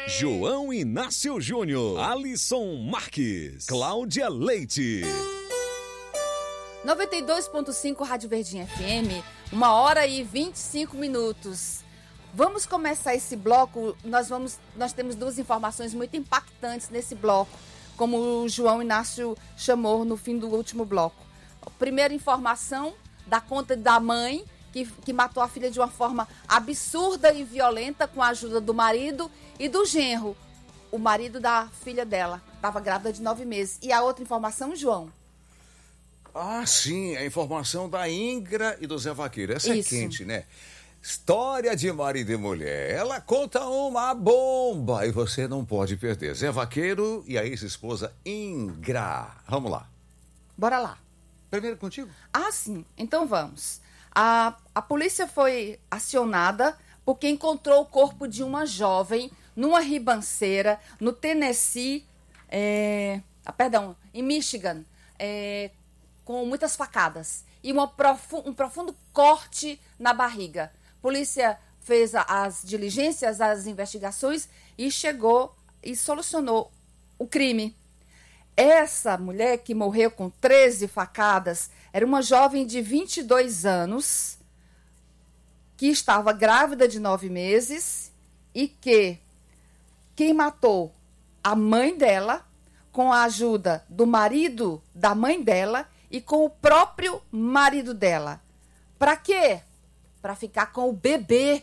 João Inácio Júnior, Alisson Marques, Cláudia Leite. 92.5 Rádio Verdinha FM, 1h25. Vamos começar esse bloco. Nós temos duas informações muito impactantes nesse bloco, como o João Inácio chamou no fim do último bloco. A primeira informação dá conta da mãe que matou a filha de uma forma absurda e violenta com a ajuda do marido e do genro. O marido da filha dela estava grávida de 9 meses. E a outra informação, João? Ah, sim, a informação da Ingra e do Zé Vaqueiro. Essa Isso. É quente, né? História de marido e mulher. Ela conta uma bomba e você não pode perder. Zé Vaqueiro e a ex-esposa Ingra. Vamos lá. Bora lá. Primeiro contigo? Ah, sim. Então vamos. A polícia foi acionada porque encontrou o corpo de uma jovem numa ribanceira no Tennessee, em Michigan, com muitas facadas e um profundo corte na barriga. A polícia fez as diligências, as investigações e chegou e solucionou o crime. Essa mulher que morreu com 13 facadas era uma jovem de 22 anos que estava grávida de 9 meses e que quem matou a mãe dela com a ajuda do marido da mãe dela e com o próprio marido dela. Para quê? Para ficar com o bebê.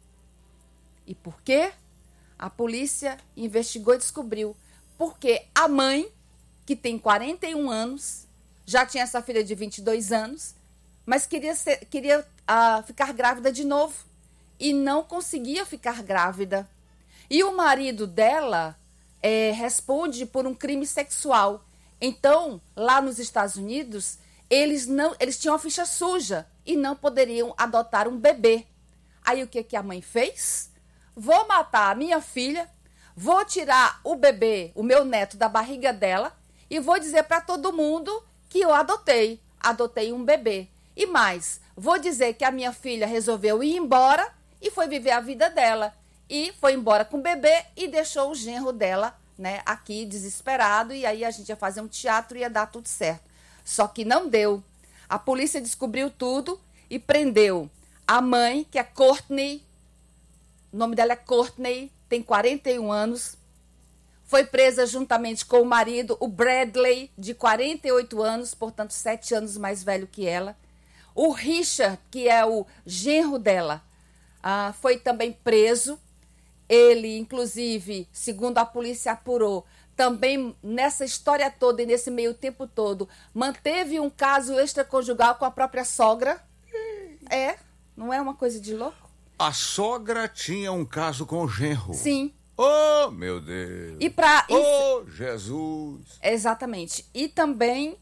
E por quê? A polícia investigou e descobriu. Porque a mãe, que tem 41 anos, já tinha essa filha de 22 anos, mas queria ficar grávida de novo e não conseguia ficar grávida. E o marido dela responde por um crime sexual. Então, lá nos Estados Unidos, eles tinham a ficha suja e não poderiam adotar um bebê. Aí o que a mãe fez? Vou matar a minha filha, vou tirar o bebê, o meu neto, da barriga dela e vou dizer para todo mundo que eu adotei um bebê. E mais, vou dizer que a minha filha resolveu ir embora e foi viver a vida dela. E foi embora com o bebê e deixou o genro dela, né, aqui desesperado. E aí a gente ia fazer um teatro e ia dar tudo certo. Só que não deu. A polícia descobriu tudo e prendeu a mãe, que é Courtney. O nome dela é Courtney, tem 41 anos. Foi presa juntamente com o marido, o Bradley, de 48 anos, portanto 7 anos mais velho que ela. O Richard, que é o genro dela, foi também preso. Ele, inclusive, segundo a polícia apurou, também nessa história toda e nesse meio tempo todo, manteve um caso extraconjugal com a própria sogra. Não é uma coisa de louco? A sogra tinha um caso com o genro. Sim. Oh, meu Deus. Jesus. Exatamente. E também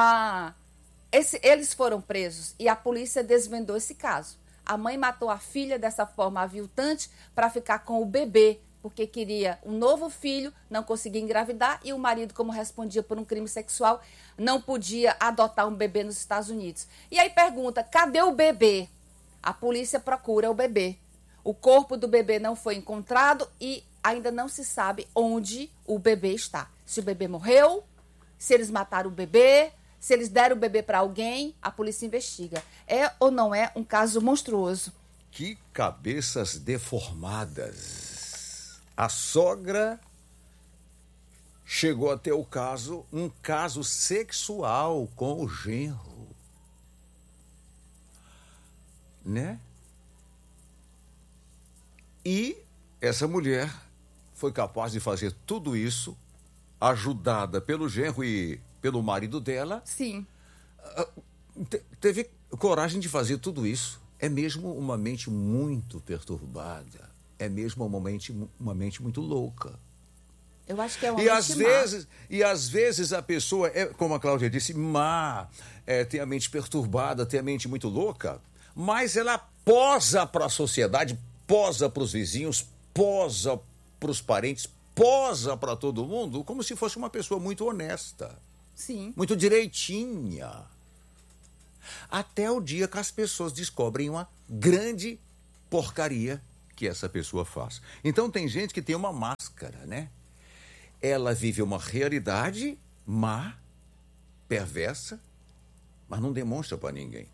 eles foram presos e a polícia desvendou esse caso. A mãe matou a filha dessa forma aviltante para ficar com o bebê, porque queria um novo filho, não conseguia engravidar, e o marido, como respondia por um crime sexual, não podia adotar um bebê nos Estados Unidos. E aí pergunta, cadê o bebê? A polícia procura o bebê. O corpo do bebê não foi encontrado e ainda não se sabe onde o bebê está. Se o bebê morreu, se eles mataram o bebê, se eles deram o bebê para alguém, a polícia investiga. É ou não é um caso monstruoso? Que cabeças deformadas. A sogra chegou a ter um caso sexual com o genro. Né? E essa mulher foi capaz de fazer tudo isso, ajudada pelo genro e pelo marido dela. Sim. Teve coragem de fazer tudo isso. É mesmo uma mente muito perturbada. É mesmo uma mente muito louca. Eu acho que é uma e mente às vezes a pessoa, como a Cláudia disse, tem a mente perturbada, tem a mente muito louca, mas ela posa para a sociedade, posa para os vizinhos, posa para os parentes, posa para todo mundo como se fosse uma pessoa muito honesta. Sim. Muito direitinha. Até o dia que as pessoas descobrem uma grande porcaria que essa pessoa faz. Então tem gente que tem uma máscara, né? Ela vive uma realidade má, perversa, mas não demonstra para ninguém.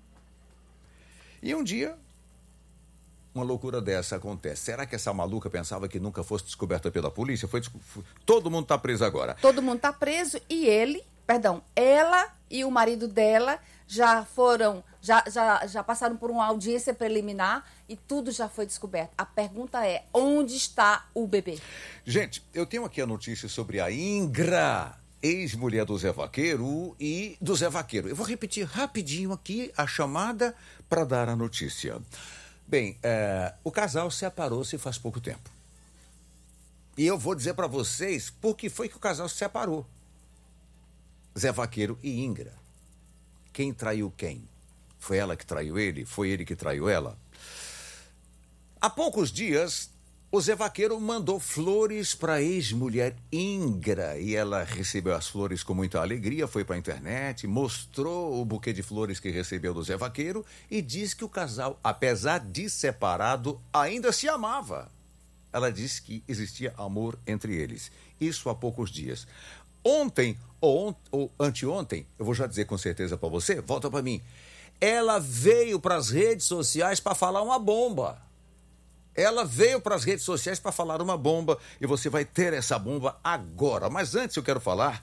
E um dia, uma loucura dessa acontece. Será que essa maluca pensava que nunca fosse descoberta pela polícia? Todo mundo está preso agora. Todo mundo está preso e ela e o marido dela já passaram por uma audiência preliminar e tudo já foi descoberto. A pergunta é, onde está o bebê? Gente, eu tenho aqui a notícia sobre a Ingra, ex-mulher do Zé Vaqueiro e do Zé Vaqueiro. Eu vou repetir rapidinho aqui a chamada para dar a notícia. Bem, o casal separou-se faz pouco tempo. E eu vou dizer para vocês por que foi que o casal se separou. Zé Vaqueiro e Ingra. Quem traiu quem? Foi ela que traiu ele? Foi ele que traiu ela? Há poucos dias, o Zé Vaqueiro mandou flores para a ex-mulher Ingra e ela recebeu as flores com muita alegria, foi para a internet, mostrou o buquê de flores que recebeu do Zé Vaqueiro e disse que o casal, apesar de separado, ainda se amava. Ela disse que existia amor entre eles. Isso há poucos dias. Ontem ou anteontem, eu vou já dizer com certeza para você, volta para mim, ela veio para as redes sociais para falar uma bomba. Ela veio para as redes sociais para falar uma bomba e você vai ter essa bomba agora. Mas antes eu quero falar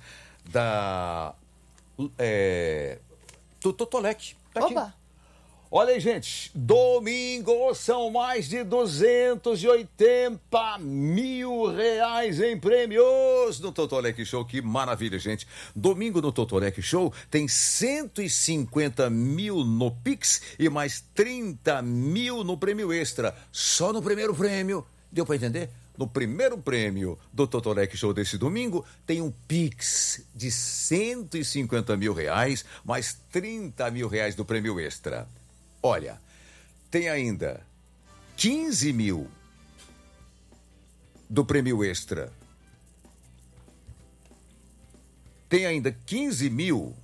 do Totolec. Tá aqui. Oba! Olha aí, gente, domingo são mais de 280 mil reais em prêmios no Totolec Show. Que maravilha, gente. Domingo no Totolec Show tem 150 mil no Pix e mais 30 mil no prêmio extra. Só no primeiro prêmio. Deu para entender? No primeiro prêmio do Totolec Show desse domingo, tem um Pix de 150 mil reais, mais 30 mil reais do prêmio extra. Olha, tem ainda 15 mil do prêmio extra. Tem ainda 15 mil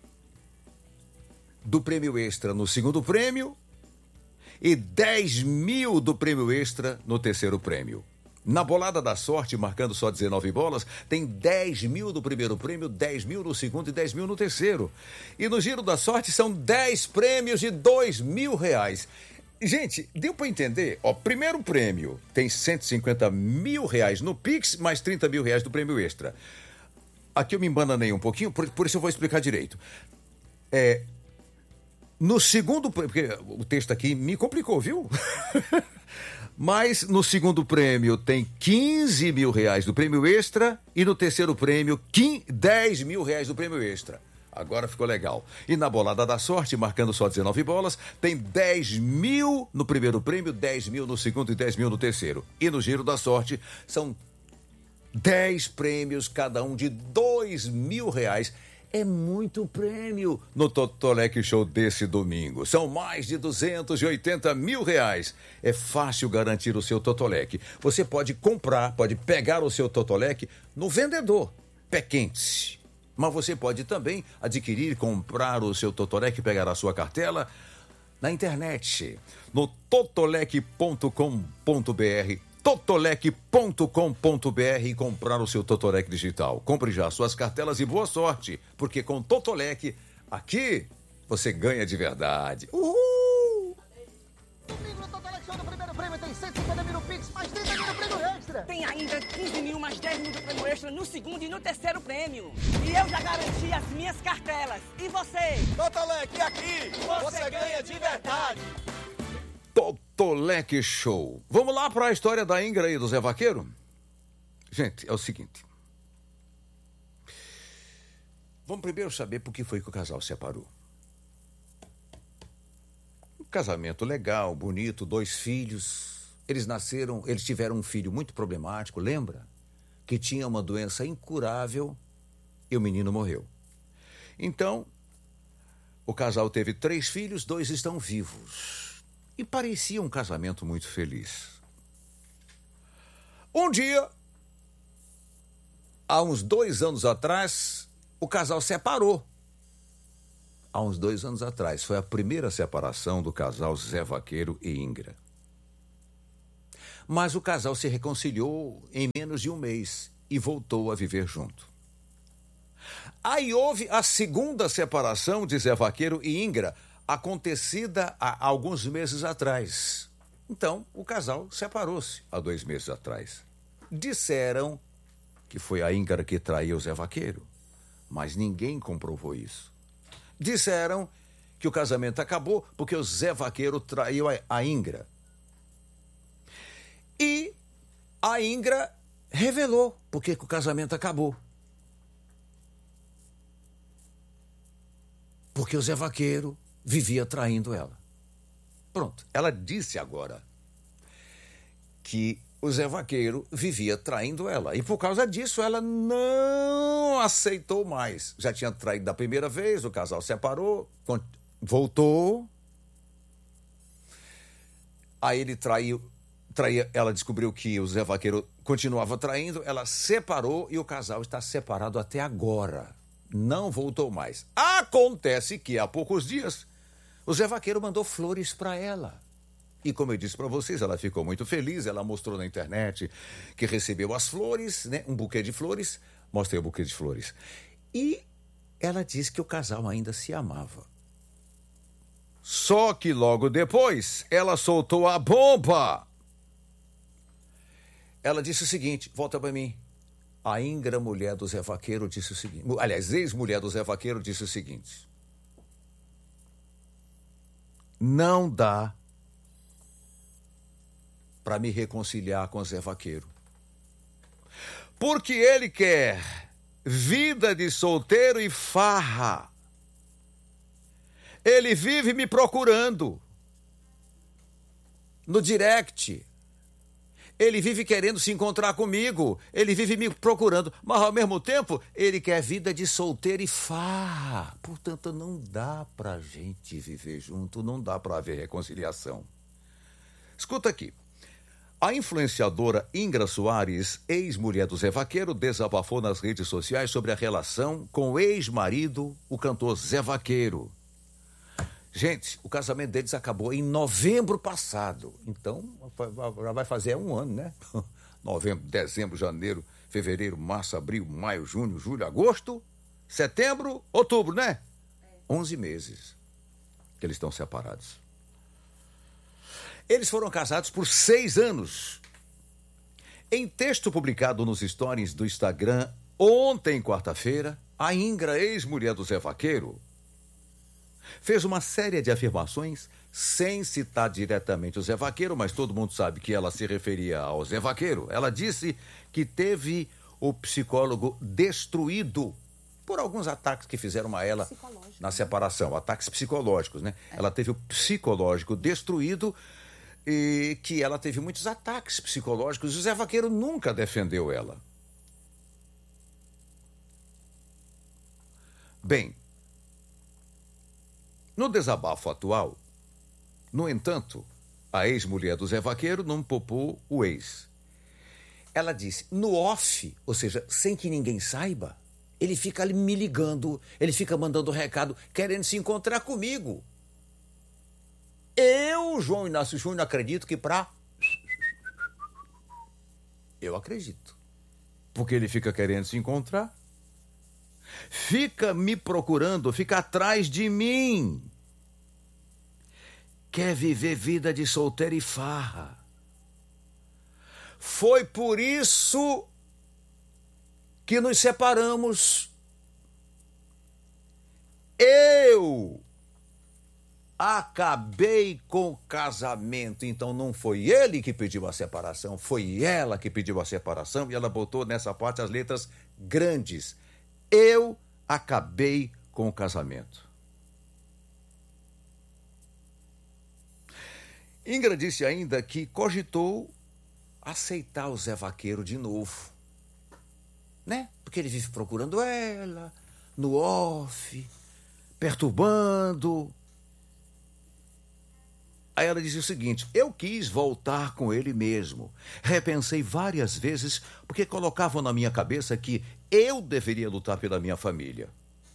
do prêmio extra no segundo prêmio e 10 mil do prêmio extra no terceiro prêmio. Na bolada da sorte, marcando só 19 bolas, tem 10 mil do primeiro prêmio, 10 mil no segundo e 10 mil no terceiro. E no giro da sorte são 10 prêmios de 2 mil reais. Gente, deu para entender? Ó, primeiro prêmio tem 150 mil reais no Pix, mais 30 mil reais do prêmio extra. Aqui eu me embananei um pouquinho, por isso eu vou explicar direito. No segundo prêmio, porque o texto aqui me complicou, viu? Mas no segundo prêmio tem 15 mil reais do prêmio extra e no terceiro prêmio 10 mil reais do prêmio extra. Agora ficou legal. E na bolada da sorte, marcando só 19 bolas, tem 10 mil no primeiro prêmio, 10 mil no segundo e 10 mil no terceiro. E no giro da sorte são 10 prêmios, cada um de 2 mil reais. É muito prêmio no Totolec Show desse domingo. São mais de 280 mil reais. É fácil garantir o seu Totolec. Você pode comprar, pode pegar o seu Totolec no vendedor, pé quente. Mas você pode também adquirir, comprar o seu Totolec, pegar a sua cartela na internet, no totolec.com.br, totolec.com.br e comprar o seu Totolec digital. Compre já suas cartelas e boa sorte, porque com Totolec, aqui você ganha de verdade. Uhul! Domingo no Totolec Show do primeiro prêmio tem 150 mil no Pix, mais 30 mil no prêmio extra. Tem ainda 15 mil mais 10 mil do prêmio extra no segundo e no terceiro prêmio. E eu já garanti as minhas cartelas. E você? Totolec, aqui você ganha de verdade. Totolec Show. Vamos lá para a história da Ingra e do Zé Vaqueiro? Gente, é o seguinte. Vamos primeiro saber por que foi que o casal se separou. Um casamento legal, bonito, 2 filhos. Eles tiveram um filho muito problemático, lembra? Que tinha uma doença incurável e o menino morreu. Então, o casal teve 3 filhos, 2 estão vivos. E parecia um casamento muito feliz. Um dia, há uns 2 anos atrás, o casal separou. Há uns 2 anos atrás, foi a primeira separação do casal Zé Vaqueiro e Ingra. Mas o casal se reconciliou em menos de um mês e voltou a viver junto. Aí houve a segunda separação de Zé Vaqueiro e Ingra, acontecida há alguns meses atrás. Então, o casal separou-se há 2 meses atrás. Disseram que foi a Ingra que traiu o Zé Vaqueiro, mas ninguém comprovou isso. Disseram que o casamento acabou porque o Zé Vaqueiro traiu a Ingra. E a Ingra revelou porque que o casamento acabou. Porque o Zé Vaqueiro vivia traindo ela. Pronto, ela disse agora que o Zé Vaqueiro vivia traindo ela. E por causa disso, ela não aceitou mais. Já tinha traído da primeira vez, o casal separou, voltou. Aí ele ela descobriu que o Zé Vaqueiro continuava traindo, ela separou e o casal está separado até agora. Não voltou mais. Acontece que há poucos dias o Zé Vaqueiro mandou flores para ela. E como eu disse para vocês, ela ficou muito feliz, ela mostrou na internet que recebeu as flores, né? Um buquê de flores, mostrei o buquê de flores. E ela disse que o casal ainda se amava. Só que logo depois, ela soltou a bomba. Ela disse o seguinte, volta para mim. A Ingra, mulher do Zé Vaqueiro, disse o seguinte... Aliás, ex-mulher do Zé Vaqueiro, disse o seguinte. Não dá para me reconciliar com o Zé Vaqueiro. Porque ele quer vida de solteiro e farra. Ele vive me procurando no direct. Ele vive querendo se encontrar comigo. Ele vive me procurando. Mas, ao mesmo tempo, ele quer vida de solteiro e farra. Portanto, não dá pra gente viver junto. Não dá pra haver reconciliação. Escuta aqui. A influenciadora Ingra Soares, ex-mulher do Zé Vaqueiro, desabafou nas redes sociais sobre a relação com o ex-marido, o cantor Zé Vaqueiro. Gente, o casamento deles acabou em novembro passado. Então, já vai fazer 1 ano, né? Novembro, dezembro, janeiro, fevereiro, março, abril, maio, junho, julho, agosto, setembro, outubro, né? 11 meses que eles estão separados. Eles foram casados por 6 anos. Em texto publicado nos stories do Instagram, ontem, quarta-feira, a Ingra, ex-mulher do Zé Vaqueiro, fez uma série de afirmações sem citar diretamente o Zé Vaqueiro, mas todo mundo sabe que ela se referia ao Zé Vaqueiro. Ela disse que teve o psicólogo destruído por alguns ataques que fizeram a ela na separação, ataques psicológicos, né? Ela teve o psicológico destruído e que ela teve muitos ataques psicológicos e o Zé Vaqueiro nunca defendeu ela. Bem, no desabafo atual, no entanto, a ex-mulher do Zé Vaqueiro não poupou o ex. Ela disse, no off, ou seja, sem que ninguém saiba, ele fica ali me ligando, ele fica mandando recado, querendo se encontrar comigo. Eu, João Inácio Júnior, acredito que Eu acredito. Porque ele fica querendo se encontrar. Fica me procurando, fica atrás de mim. Quer viver vida de solteiro e farra. Foi por isso que nos separamos. Eu acabei com o casamento. Então não foi ele que pediu a separação, foi ela que pediu a separação e ela botou nessa parte as letras grandes. Eu acabei com o casamento. Ingra disse ainda que cogitou aceitar o Zé Vaqueiro de novo, né? Porque ele vive procurando ela, no off, perturbando. Aí ela disse o seguinte, eu quis voltar com ele mesmo. Repensei várias vezes porque colocavam na minha cabeça que eu deveria lutar pela minha família.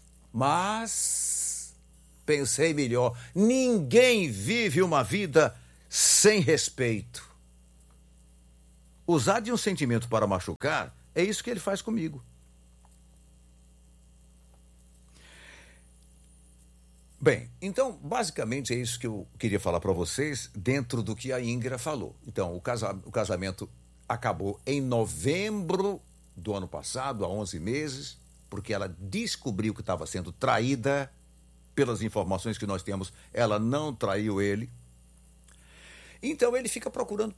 Mas pensei melhor, ninguém vive uma vida sem respeito. usar de um sentimento para machucar, é isso que ele faz comigo. Bem, então, basicamente é isso que eu queria falar para vocês dentro do que a Íngra falou. Então, o casamento acabou em novembro do ano passado, há 11 meses, porque ela descobriu que estava sendo traída. Pelas informações que nós temos, ela não traiu ele. Então, ele fica procurando.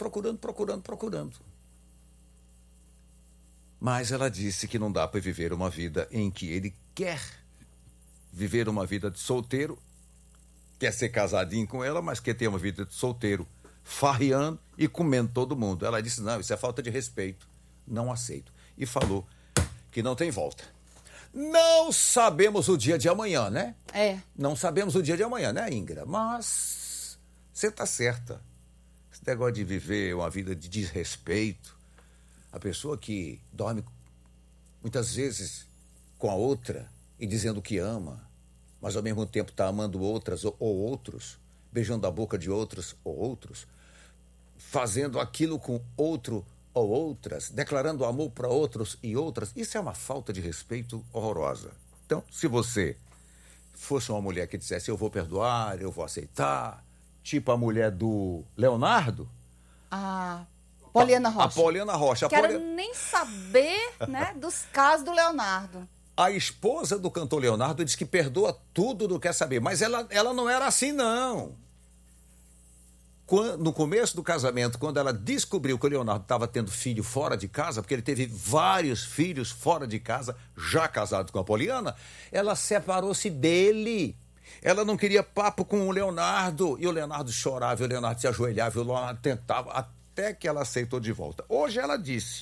Mas ela disse que não dá para viver uma vida em que ele quer viver uma vida de solteiro, quer ser casadinho com ela, mas quer ter uma vida de solteiro, farreando e comendo todo mundo. Ela disse, não, isso é falta de respeito, não aceito. E falou que não tem volta. Não sabemos o dia de amanhã, né? Não sabemos o dia de amanhã, né, Íngra? Mas você está certa. Esse negócio de viver uma vida de desrespeito, a pessoa que dorme muitas vezes com a outra e dizendo que ama, mas ao mesmo tempo está amando outras ou outros, beijando a boca de outros ou outros, fazendo aquilo com outro ou outras, declarando amor para outros e outras, isso é uma falta de respeito horrorosa. Então, se você fosse uma mulher que dissesse, eu vou perdoar, eu vou aceitar, tipo a mulher do Leonardo... Poliana Rocha. A Poliana Rocha. Quero nem saber, né, dos casos do Leonardo. A esposa do cantor Leonardo diz que perdoa tudo, não quer saber. Mas ela não era assim, não. No começo do casamento, quando ela descobriu que o Leonardo estava tendo filho fora de casa, porque ele teve vários filhos fora de casa, já casado com a Poliana, ela separou-se dele. Ela não queria papo com o Leonardo. E o Leonardo chorava, e o Leonardo se ajoelhava, e o Leonardo tentava, até que ela aceitou de volta. Hoje ela disse,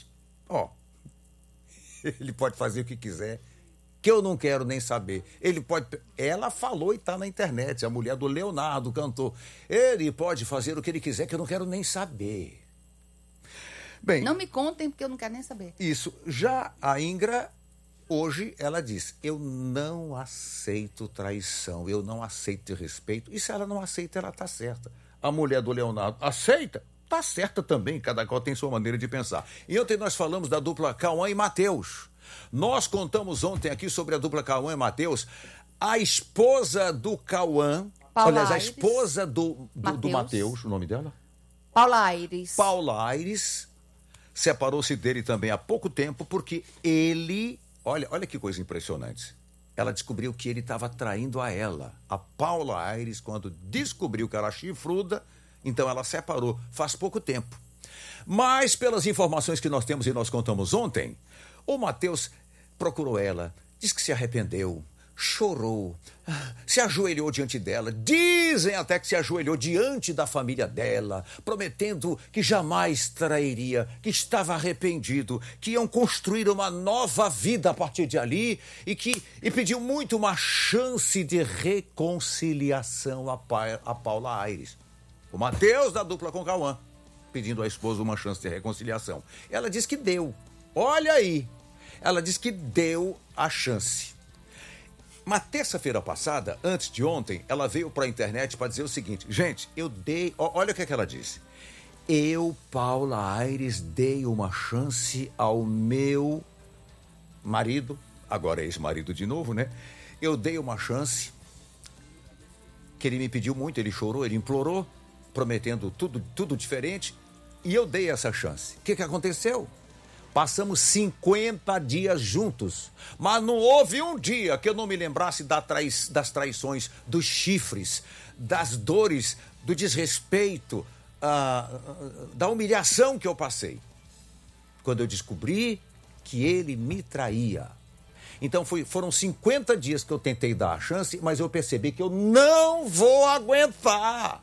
ele pode fazer o que quiser, que eu não quero nem saber. Ele pode... Ela falou e está na internet, a mulher do Leonardo, cantor. Ele pode fazer o que ele quiser, que eu não quero nem saber. Bem... Não me contem, porque eu não quero nem saber. Isso. Já a Íngra, hoje, ela diz, eu não aceito traição, eu não aceito respeito. E se ela não aceita, ela está certa. A mulher do Leonardo aceita? Está certa também, cada qual tem sua maneira de pensar. E ontem nós falamos da dupla Cauã e Matheus. Nós contamos ontem aqui sobre a dupla Cauã e Matheus. A esposa do Cauã, aliás, a esposa do Matheus, o nome dela? Paula Aires. Paula Aires separou-se dele também há pouco tempo, porque ele, olha que coisa impressionante. Ela descobriu que ele estava traindo a ela. A Paula Aires, quando descobriu que era chifruda, então ela separou faz pouco tempo. Mas, pelas informações que nós temos e nós contamos ontem, o Matheus procurou ela, disse que se arrependeu, chorou, se ajoelhou diante dela. Dizem até que se ajoelhou diante da família dela, prometendo que jamais trairia, que estava arrependido, que iam construir uma nova vida a partir de ali e pediu muito uma chance de reconciliação a Paula Aires. O Matheus da dupla com Cauã, pedindo à esposa uma chance de reconciliação. Ela disse que deu. Olha aí. Ela disse que deu a chance. Uma terça-feira passada, antes de ontem, ela veio para a internet para dizer o seguinte. Gente, eu dei... Olha o que ela disse. Eu, Paula Aires, dei uma chance ao meu marido, agora ex-marido de novo, né? Eu dei uma chance que ele me pediu muito, ele chorou, ele implorou, prometendo tudo diferente, e eu dei essa chance. O que aconteceu? Passamos 50 dias juntos, mas não houve um dia que eu não me lembrasse das traições, dos chifres, das dores, do desrespeito, da humilhação que eu passei. Quando eu descobri que ele me traía. Então foram 50 dias que eu tentei dar a chance, mas eu percebi que eu não vou aguentar.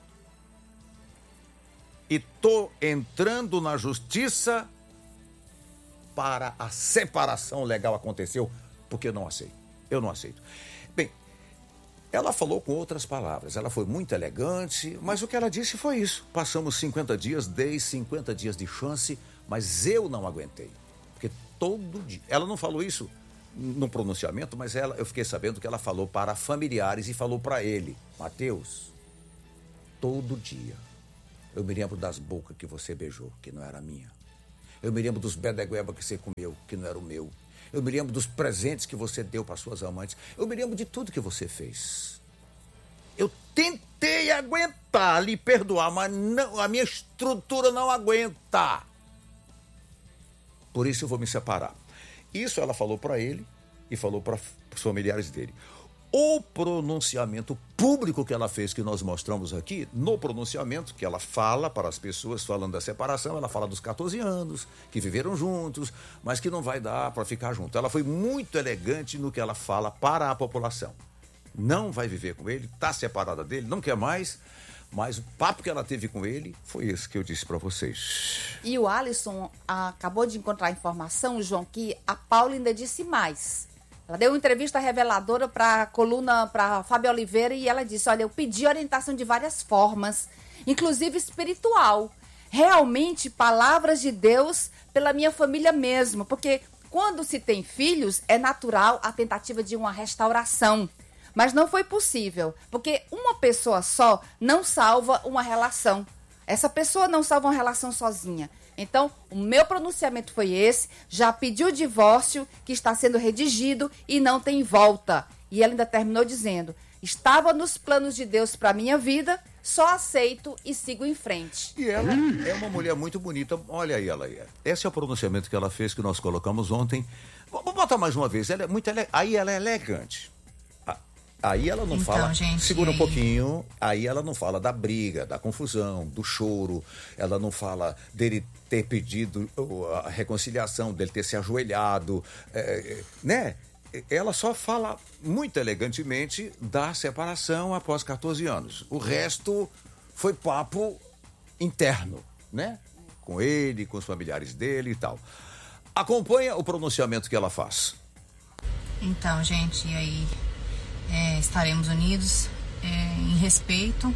E tô entrando na justiça para a separação legal aconteceu, porque eu não aceito. Eu não aceito. Bem, ela falou com outras palavras, ela foi muito elegante, mas o que ela disse foi isso. Passamos 50 dias, dei 50 dias de chance, mas eu não aguentei. Porque todo dia... Ela não falou isso no pronunciamento, mas eu fiquei sabendo que ela falou para familiares e falou para ele, Matheus, todo dia eu me lembro das bocas que você beijou, que não era minha. Eu me lembro dos bedegueba que você comeu, que não era o meu. Eu me lembro dos presentes que você deu para suas amantes. Eu me lembro de tudo que você fez. Eu tentei aguentar, lhe perdoar, mas não, a minha estrutura não aguenta. Por isso eu vou me separar. Isso ela falou para ele e falou para os familiares dele. O pronunciamento público que ela fez, que nós mostramos aqui, no pronunciamento que ela fala para as pessoas falando da separação, ela fala dos 14 anos, que viveram juntos, mas que não vai dar para ficar junto. Ela foi muito elegante no que ela fala para a população. Não vai viver com ele, está separada dele, não quer mais, mas o papo que ela teve com ele foi esse que eu disse para vocês. E o Alisson acabou de encontrar informação, João, que a Paula ainda disse mais. Ela deu uma entrevista reveladora para a coluna, para Fábio Oliveira, e ela disse, olha, eu pedi orientação de várias formas, inclusive espiritual. Realmente, palavras de Deus pela minha família mesmo, porque quando se tem filhos, é natural a tentativa de uma restauração. Mas não foi possível, porque uma pessoa só não salva uma relação. Essa pessoa não salva uma relação sozinha. Então, o meu pronunciamento foi esse, já pedi o divórcio, que está sendo redigido e não tem volta. E ela ainda terminou dizendo, estava nos planos de Deus para a minha vida, só aceito e sigo em frente. E ela é uma mulher muito bonita, olha aí ela aí. Esse é o pronunciamento que ela fez, que nós colocamos ontem. Vou botar mais uma vez, ela é muito aí ela é elegante. Aí ela não fala, gente, segura um pouquinho, aí ela não fala da briga, da confusão, do choro, ela não fala dele ter pedido a reconciliação, dele ter se ajoelhado, né? Ela só fala muito elegantemente da separação após 14 anos. O resto foi papo interno, né? Com ele, com os familiares dele e tal. Acompanha o pronunciamento que ela faz. Então, gente, e aí... estaremos unidos em respeito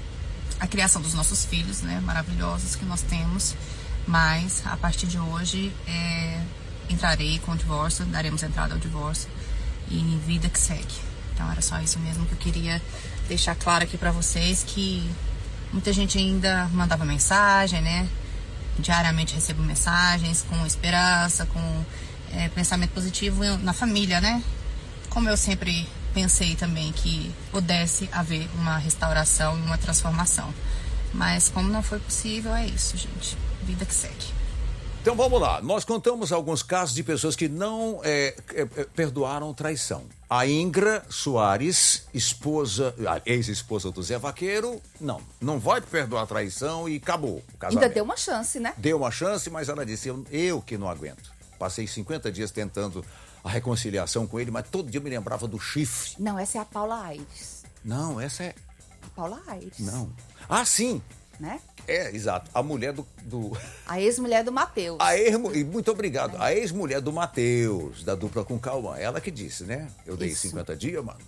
à criação dos nossos filhos, né, maravilhosos que nós temos, mas a partir de hoje entrarei com o divórcio, daremos entrada ao divórcio e vida que segue. Então era só isso mesmo que eu queria deixar claro aqui para vocês, que muita gente ainda mandava mensagem, né, diariamente recebo mensagens com esperança, com pensamento positivo na família, né, como eu sempre pensei também que pudesse haver uma restauração e uma transformação. Mas como não foi possível, é isso, gente. Vida que segue. Então vamos lá. Nós contamos alguns casos de pessoas que não perdoaram traição. A Ingra Soares, ex-esposa do Zé Vaqueiro, não vai perdoar a traição e acabou o casamento. Ainda deu uma chance, né? Deu uma chance, mas ela disse, eu que não aguento. Passei 50 dias tentando a reconciliação com ele, mas todo dia me lembrava do chifre. Não, essa é a Paula Aires. Não, essa é... A Paula Aires. Não. Ah, sim. Né? Exato. A mulher do... A ex-mulher do Matheus. Muito obrigado. A ex-mulher do Matheus, da dupla com Cauã. Ela que disse, né? Eu dei 50 dias, mano.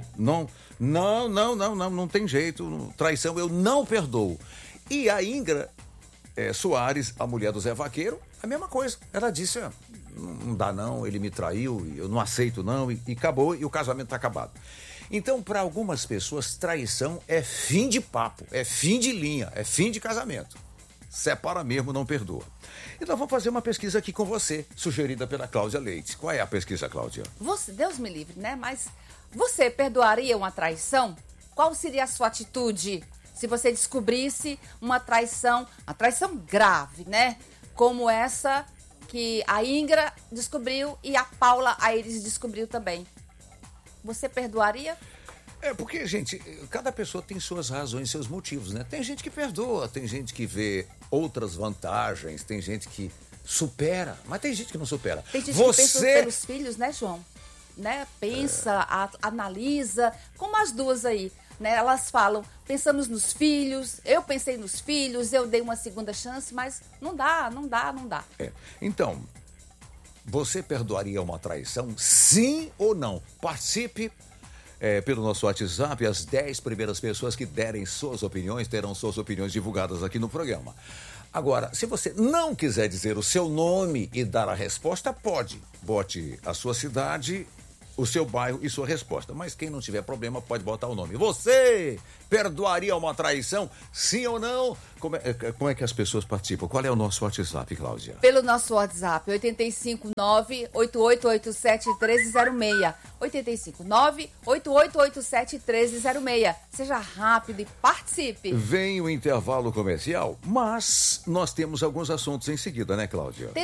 Não tem jeito. Traição eu não perdoo. E a Ingra Soares, a mulher do Zé Vaqueiro, a mesma coisa. Ela disse, não dá não, ele me traiu, eu não aceito não, e acabou, e o casamento está acabado. Então, para algumas pessoas, traição é fim de papo, é fim de linha, é fim de casamento. Separa mesmo, não perdoa. Então, vamos fazer uma pesquisa aqui com você, sugerida pela Cláudia Leite. Qual é a pesquisa, Cláudia? Deus me livre, né? Mas você perdoaria uma traição? Qual seria a sua atitude se você descobrisse uma traição grave, né? Como essa que a Ingra descobriu e a Paula Aires descobriu também. Você perdoaria? Porque, gente, cada pessoa tem suas razões, seus motivos, né? Tem gente que perdoa, tem gente que vê outras vantagens, tem gente que supera, mas tem gente que não supera. Tem gente que pensa pelos filhos, né, João? Né? Pensa, analisa, como as duas aí. Né? Elas falam, pensamos nos filhos, eu pensei nos filhos, eu dei uma segunda chance, mas não dá. Então, você perdoaria uma traição, sim ou não? Participe pelo nosso WhatsApp, as 10 primeiras pessoas que derem suas opiniões, terão suas opiniões divulgadas aqui no programa. Agora, se você não quiser dizer o seu nome e dar a resposta, pode. Bote a sua cidade o seu bairro e sua resposta. Mas quem não tiver problema pode botar o nome. Você perdoaria uma traição? Sim ou não? Como é que as pessoas participam? Qual é o nosso WhatsApp, Cláudia? Pelo nosso WhatsApp, 859-8887-1306. 859-8887-1306. Seja rápido e participe. Vem o intervalo comercial, mas nós temos alguns assuntos em seguida, né, Cláudia?